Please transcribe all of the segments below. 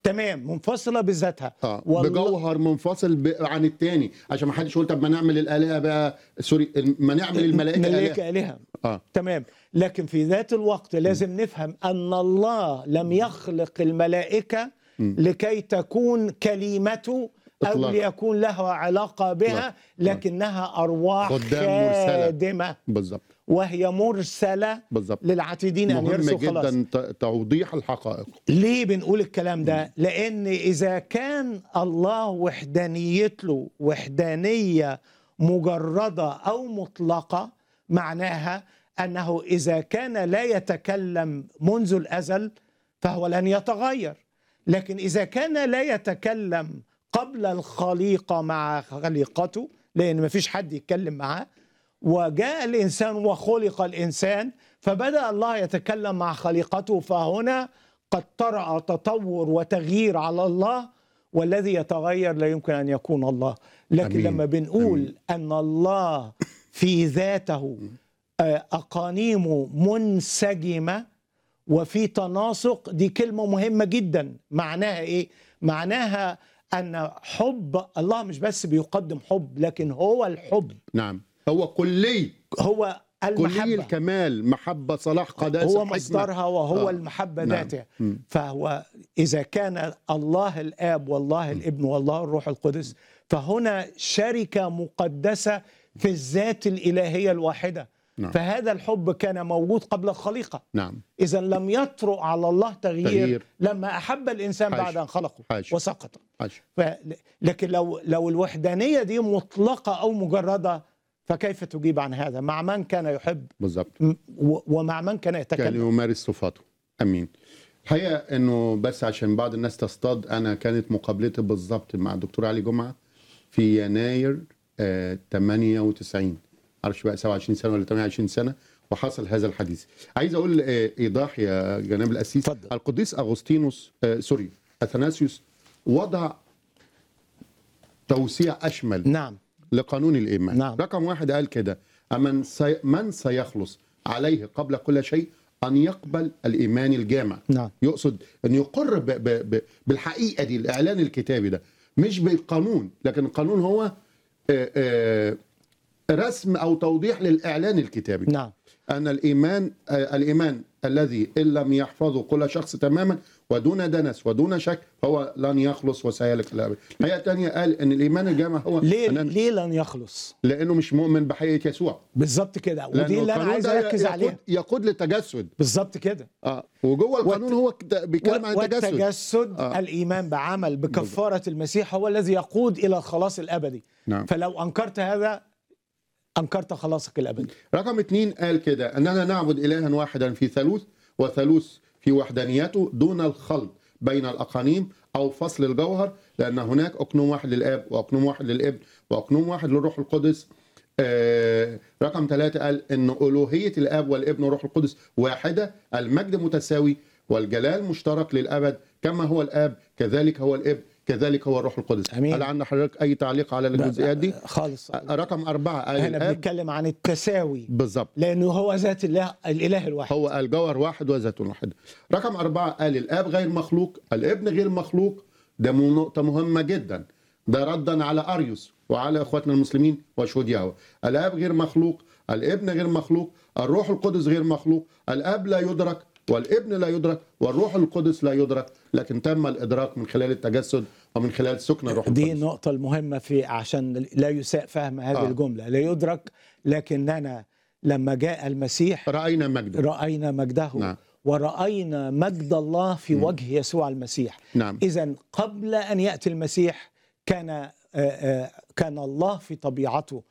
تمام، منفصلة بذاتها. بجوهر منفصل عن التاني، عشان ما حدش يقول طب ما نعمل الآلهة بقى ما نعمل الملائكة آلهة. تمام، لكن في ذات الوقت لازم نفهم أن الله لم يخلق الملائكة لكي تكون كلمته أو ليكون له علاقة بها، لكنها أرواح خادمة بالظبط، وهي مرسلة بالظبط للعاتدين أن يرسوا خلاص. مهم جدا توضيح الحقائق. ليه بنقول الكلام ده؟ لأن إذا كان الله وحدانيته وحدانية مجردة أو مطلقة، معناها أنه إذا كان لا يتكلم منذ الأزل فهو لن يتغير، لكن إذا كان لا يتكلم قبل الخليقة مع خليقته، لأن ما فيش حد يتكلم معاه، وجاء الإنسان وخلق الإنسان فبدأ الله يتكلم مع خليقته، فهنا قد طرأ تطور وتغيير على الله، والذي يتغير لا يمكن أن يكون الله. لكن أمين. لما بنقول أمين. أن الله في ذاته أقانيمه منسجمة وفي تناسق، دي كلمة مهمة جدا. معناها إيه؟ معناها أن حب الله مش بس بيقدم حب، لكن هو الحب. نعم، هو كلي، هو المحبة، كلي الكمال، محبة، صلاح، قداسة، هو مصدرها وهو المحبة ذاتها. فهو إذا كان الله الآب والله الابن والله الروح القدس، فهنا شركة مقدسة في الذات الإلهية الواحدة. فهذا الحب كان موجود قبل الخليقة. إذا لم يطرأ على الله تغيير لما أحب الإنسان بعد أن خلقه وسقط. لكن لو الوحدانية دي مطلقة أو مجردة، فكيف تجيب عن هذا؟ مع من كان يحب بالضبط، ومع من كان يتكلم، كان يمارس صفاته. امين. الحقيقه انه بس عشان بعض الناس تصطاد، انا كانت مقابلتي بالضبط مع الدكتور علي جمعه في يناير 98، معرفش بقى 27 سنه ولا 28 سنه، وحصل هذا الحديث. عايز اقول ايضاح يا جناب القسيس. القديس اغسطينوس اثناسيوس وضع توسيع اشمل لقانون الإيمان. رقم 1 قال كده: من سيخلص عليه قبل كل شيء أن يقبل الإيمان الجامع. يقصد أن يقر بالحقيقة دي، الإعلان الكتابي ده، مش بالقانون، لكن القانون هو رسم أو توضيح للإعلان الكتابي. أن الإيمان الذي إن لم يحفظه كل شخص تماما ودون دنس ودون شك هو لن يخلص وسيهلك الأبد. الحقيقة الثانية قال ان الايمان الجامع هو ليه لن يخلص؟ لانه مش مؤمن بحقيقة يسوع. بالظبط كده، ودي اللي انا عايز اركز عليها. يقود للتجسد. بالظبط كده. وجوه القانون هو بيتكلم عن التجسد. والتجسد الايمان بعمل بكفارة المسيح هو الذي يقود الى الخلاص الابدي. فلو انكرت هذا انكرت خلاصك الابدي. رقم 2 قال كده: اننا نعبد الها واحدا في ثالوث، وثالوث في وحدانيته دون الخلط بين الأقانيم أو فصل الجوهر، لأن هناك أقنوم واحد للآب وأقنوم واحد للابن وأقنوم واحد للروح القدس. رقم 3 قال إن ألوهية الآب والابن والروح القدس واحدة، المجد متساوي والجلال مشترك للأبد، كما هو الآب كذلك هو الابن كذلك هو الروح القدس. أمين. هل عند حضرتك أي تعليق على الجزئيات دي؟ خالص. رقم 4 قال هنا بنتكلم عن التساوي بالظبط، لأنه هو ذات الإله الواحد، هو الجوهر واحد وذات واحد. رقم 4 قال الآب غير مخلوق، الابن غير مخلوق. ده نقطة مهمة جدا، ده ردا على أريوس وعلى إخواتنا المسلمين وشهود يهوه. الآب غير مخلوق، الابن غير مخلوق، الروح القدس غير مخلوق. الآب لا يدرك والابن لا يدرك والروح القدس لا يدرك، لكن تم الإدراك من خلال التجسد ومن خلال سكن الروح القدس. دي النقطة المهمة في عشان لا يساء فهم هذه الجملة. لا يدرك، لكننا لما جاء المسيح رأينا مجده. ورأينا مجد الله في وجه يسوع المسيح. إذن قبل أن يأتي المسيح كان الله في طبيعته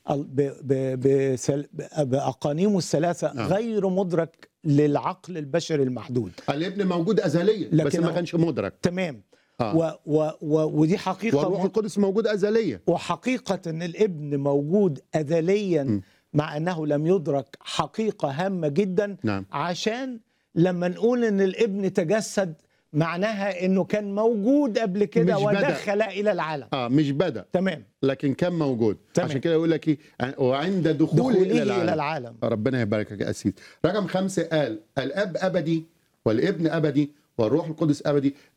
بأقانيمه الثلاثة غير مدرك للعقل البشري المحدود. الابن موجود أزليا بس ما كانش مدرك. تمام. ودي حقيقة. والروح القدس موجود أزليا. وحقيقة أن الابن موجود أزليا مع أنه لم يدرك حقيقة هامة جدا. عشان لما نقول أن الابن تجسد معناها أنه كان موجود قبل كده ودخل إلى العالم. مش بدأ. تمام. لكن كان موجود. عشان كده يقول لك وعند دخوله إلى العالم. ربنا يباركك يا أسيس. رقم 5 قال الأب أبدي والابن أبدي والروح القدس أبدي.